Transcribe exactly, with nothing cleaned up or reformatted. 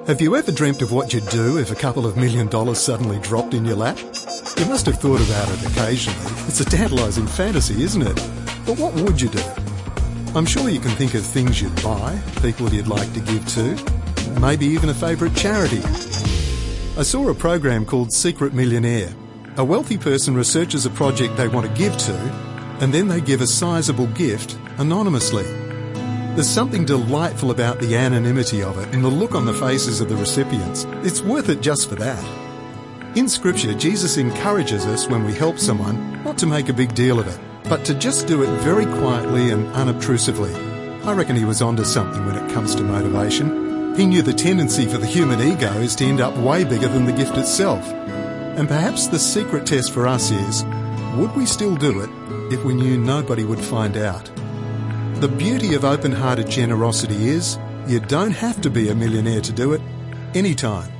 Have you ever dreamt of what you'd do if a couple of million dollars suddenly dropped in your lap? You must have thought about it occasionally. It's a tantalising fantasy, isn't it? But what would you do? I'm sure you can think of things you'd buy, people you'd like to give to, maybe even a favourite charity. I saw a program called Secret Millionaire. A wealthy person researches a project they want to give to, and then they give a sizable gift anonymously. There's something delightful about the anonymity of it and the look on the faces of the recipients. It's worth it just for that. In Scripture, Jesus encourages us when we help someone not to make a big deal of it, but to just do it very quietly and unobtrusively. I reckon he was onto something when it comes to motivation. He knew the tendency for the human ego is to end up way bigger than the gift itself. And perhaps the secret test for us is, would we still do it if we knew nobody would find out? The beauty of open-hearted generosity is you don't have to be a millionaire to do it anytime.